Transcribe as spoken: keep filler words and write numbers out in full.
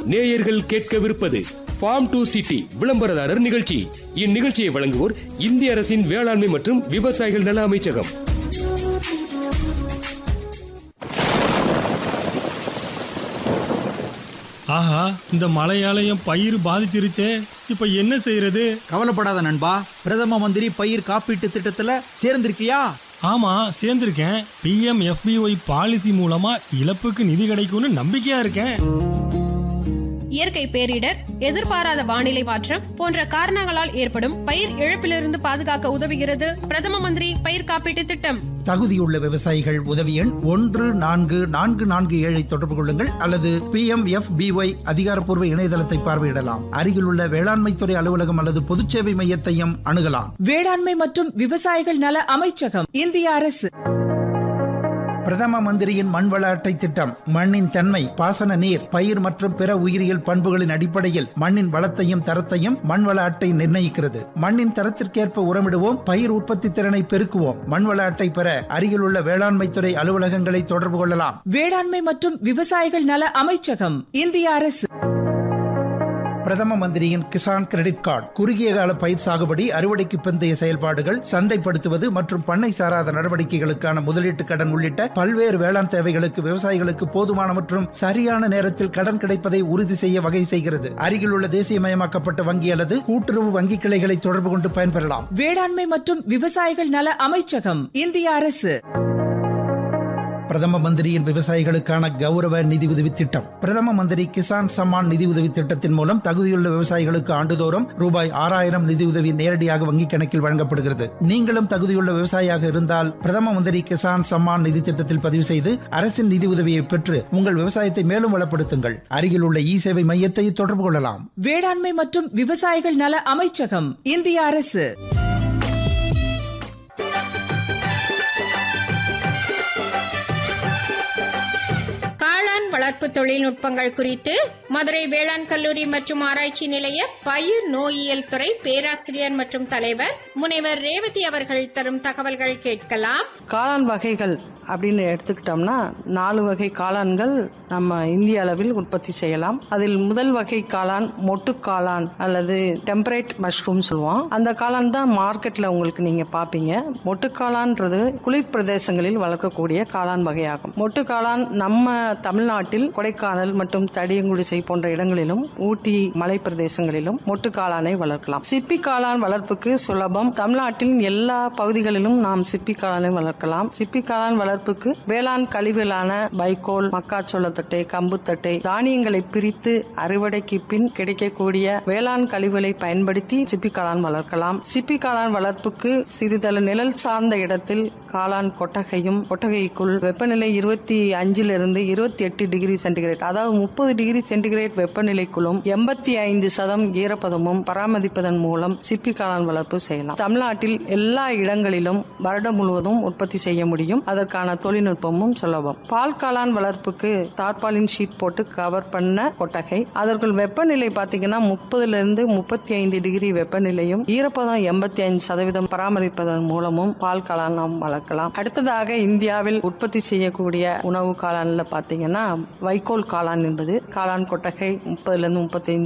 நேயர்கள் கேட்கவிருப்பது form to city விளம்பரதாரர் நிகழ்ச்சி. இந்நிகழ்ச்சியை வழங்குவோர் இந்திய அரசின் வேளாண்மை மற்றும் விவசாயிகள் நல அமைச்சகம். ஆஹா, இந்த மழையாலயம் பயிர் பாதிச்சிருச்சே, இப்ப என்ன செய்யறது? கவலைப்படாத நண்பா, பிரதம மந்திரி பயிர் காப்பீட்டு திட்டத்துல சேர்ந்திருக்கியா? ஆமா, சேர்ந்திருக்கேன். B M F B Y policy மூலமா இழப்புக்கு நிதி கிடைக்கும்னு நம்பிக்கையா இருக்கேன். இயற்கை பேரிடர், எதிர்பாராத வானிலை மாற்றம் போன்ற காரணங்களால் ஏற்படும் பயிர் இழப்பிலிருந்து பாதுகாக்க உதவுகிறது பிரதம மந்திரி பயிர் காப்பீட்டு திட்டம். தகுதியுள்ள விவசாயிகள் உதவி எண் ஒன்று நான்கு நான்கு நான்கு ஏழை தொடர்பு கொள்ளுங்கள் அல்லது B M F B Y அதிகாரப்பூர்வ இணையதளத்தை பார்வையிடலாம். அருகில் உள்ள வேளாண்மை துறை அலுவலகம் அல்லது பொதுச்சேவை மையத்தையும் அணுகலாம். வேளாண்மை மற்றும் விவசாயிகள் நல அமைச்சகம், இந்திய அரசு. பிரதம மந்திரியின் மண்வள அட்டை திட்டம் மண்ணின் தன்மை, பாசன நீர், பயிர் மற்றும் பிற உயிரியல் பண்புகளின் அடிப்படையில் மண்ணின் வளத்தையும் தரத்தையும் மண்வள அட்டை நிர்ணயிக்கிறது. மண்ணின் தரத்திற்கேற்ப உரமிடுவோம், பயிர் உற்பத்தி திறனை பெருக்குவோம். மண்வள அட்டை பெற அருகில் உள்ள வேளாண்மை துறை அலுவலகங்களை தொடர்பு கொள்ளலாம். வேளாண்மை மற்றும் விவசாயிகள் நல அமைச்சகம், இந்திய அரசு. பிரதம மந்திரியின் கிசான் கிரெடிட் கார்டு குறுகிய கால பயிர் சாகுபடி, அறுவடைக்கு பிந்தைய செயல்பாடுகள், சந்தைப்படுத்துவது மற்றும் பண்ணை சாராத நடவடிக்கைகளுக்கான முதலீட்டு கடன் உள்ளிட்ட பல்வேறு வேளாண் தேவைகளுக்கு விவசாயிகளுக்கு போதுமான மற்றும் சரியான நேரத்தில் கடன் கிடைப்பதை உறுதி செய்ய வகை செய்கிறது. அருகில் உள்ள தேசியமயமாக்கப்பட்ட வங்கி அல்லது கூட்டுறவு வங்கி கிளைகளை தொடர்பு கொண்டு பயன்பெறலாம். வேளாண்மை மற்றும் விவசாயிகள் நல அமைச்சகம், இந்திய அரசு. பிரதம மந்திரியின் விவசாயிகளுக்கான கௌரவ நிதி உதவி திட்டம். பிரதம மந்திரி கிசான் சம்மான் நிதி உதவி திட்டத்தின் மூலம் தகுதியுள்ள விவசாயிகளுக்கு ஆண்டுதோறும் ரூபாய் ஆறாயிரம் நிதி உதவி நேரடியாக வங்கிக் கணக்கில் வழங்கப்படுகிறது. நீங்களும் தகுதியுள்ள விவசாயியாக இருந்தால் பிரதம மந்திரி கிசான் சம்மான் நிதி திட்டத்தில் பதிவு செய்து அரசின் நிதி உதவியை பெற்று உங்கள் விவசாயத்தை மேலும் வளப்படுத்துங்கள். அருகில் உள்ள இ சேவை மையத்தை தொடர்பு கொள்ளலாம். வேளாண்மை மற்றும் விவசாயிகள் நல அமைச்சகம், இந்திய அரசு. வளர்ப்பு தொழில்நுட்பங்கள் குறித்து மதுரை வேளாண் கல்லூரி மற்றும் ஆராய்ச்சி நிலைய பயிர் நோயியல் துறை பேராசிரியர் மற்றும் தலைவர் முனைவர் ரேவதி அவர்கள் தரும் தகவல்கள் கேட்கலாம். காளான் வகைகள் அப்படின்னு எடுத்துக்கிட்டோம்னா நாலு வகை காளான்கள் நம்ம இந்திய அளவில் உற்பத்தி செய்யலாம். அதில் முதல் வகை காளான் மொட்டு காளான் அல்லது டெம்பரேட் மஷ்ரூம் சொல்லுவோம். அந்த காளான் தான் மார்க்கெட்ல உங்களுக்கு நீங்க பாப்பீங்க. மொட்டு காளான்றது குளிர் பிரதேசங்களில் வளர்க்கக்கூடிய காளான் வகையாகும். மொட்டு காளான் நம்ம தமிழ்நாட்டில் கொடைக்கானல் மற்றும் தடியங்குடிசை போன்ற இடங்களிலும் ஊட்டி மலை பிரதேசங்களிலும் மொட்டு காளானை வளர்க்கலாம். சிப்பி காளான் வளர்ப்புக்கு சுலபம். தமிழ்நாட்டின் எல்லா பகுதிகளிலும் நாம் சிப்பி காளானை வளர்க்கலாம். சிப்பி காளான் வளர்ப்புக்கு வேளாண் கழிவுகளான வைக்கோல், மக்காச்சோளத்தட்டை, கம்புத்தட்டை, தானியங்களை பிரித்து அறுவடைக்கு பின் கிடைக்கக்கூடிய வேளாண் கழிவுகளை பயன்படுத்தி சிப்பி காளான் வளர்க்கலாம். சிப்பி காளான் வளர்ப்புக்கு சிறிதளவு நிழல் சார்ந்த இடத்தில் காளான் கொட்டகையும், கொட்டகைக்குள் வெப்பநிலை இருபத்தி அஞ்சிலிருந்து இருபத்தி எட்டு டிகிரி சென்டிகிரேட் அதாவது முப்பது டிகிரி சென்டிகிரேட் வெப்பநிலைக்குள்ளும் எண்பத்தி ஐந்து சதம் ஈரப்பதமும் பராமரிப்பதன் மூலம் சிப்பி காளான் வளர்ப்பு செய்யலாம். தமிழ்நாட்டில் எல்லா இடங்களிலும் வருடம் முழுவதும் உற்பத்தி செய்ய முடியும். அதற்கான தொழில்நுட்பமும் சுலபம். பால் காளான் வளர்ப்புக்கு தார்பாலின் ஷீட் போட்டு கவர் பண்ண கொட்டகை. அதற்குள் வெப்பநிலை பாத்தீங்கன்னா முப்பதுல இருந்து முப்பத்தி ஐந்து டிகிரி வெப்பநிலையும் ஈரப்பதம் எண்பத்தி ஐந்து சதவீதம் பராமரிப்பதன் மூலமும் பால் காளான் நாம் வளர்க்கலாம். அடுத்ததாக இந்தியாவில் உற்பத்தி செய்யக்கூடிய உணவு காளான்ல பாத்தீங்கன்னா வைக்கோல் காளான் என்பது காளான் கொட்டகை முப்பதுல இருந்து முப்பத்தி ஐந்து